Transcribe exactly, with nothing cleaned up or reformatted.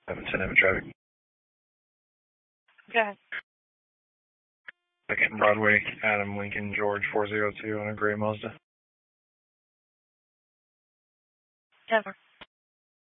seven ten Evan traffic. Go ahead. Second Broadway, Adam Lincoln George four zero two on a gray Mazda. Denver.